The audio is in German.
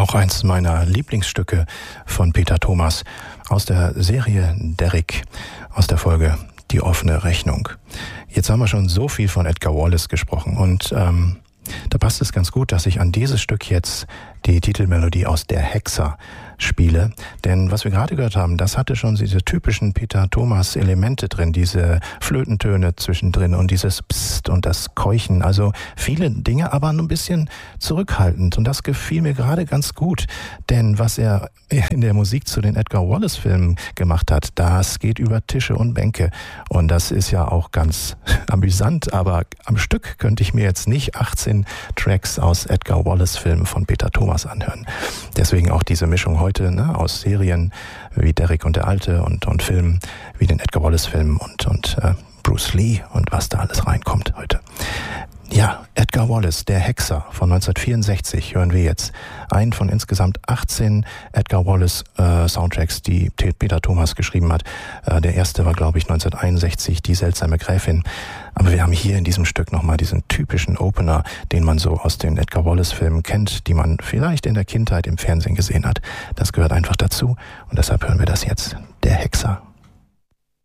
Auch eins meiner Lieblingsstücke von Peter Thomas aus der Serie Derrick, aus der Folge Die offene Rechnung. Jetzt haben wir schon so viel von Edgar Wallace gesprochen und da passt es ganz gut, dass ich an dieses Stück jetzt die Titelmelodie aus Der Hexer spiele. Denn was wir gerade gehört haben, das hatte schon diese typischen Peter Thomas Elemente drin, diese Flötentöne zwischendrin und dieses Psst und das Keuchen. Also viele Dinge, aber ein bisschen zurückhaltend. Und das gefiel mir gerade ganz gut. Denn was er in der Musik zu den Edgar Wallace Filmen gemacht hat, das geht über Tische und Bänke. Und das ist ja auch ganz amüsant. Aber am Stück könnte ich mir jetzt nicht 18 Tracks aus Edgar Wallace Filmen von Peter Thomas anhören. Deswegen auch diese Mischung heute aus Serien wie Derrick und der Alte und Filmen wie den Edgar Wallace Filmen und Bruce Lee und was da alles reinkommt heute. Ja, Edgar Wallace, der Hexer von 1964 hören wir jetzt. Einen von insgesamt 18 Edgar Wallace Soundtracks, die Peter Thomas geschrieben hat. Der erste war, glaube ich, 1961, Die seltsame Gräfin. Aber wir haben hier in diesem Stück nochmal diesen typischen Opener, den man so aus den Edgar Wallace Filmen kennt, die man vielleicht in der Kindheit im Fernsehen gesehen hat. Das gehört einfach dazu und deshalb hören wir das jetzt. Der Hexer.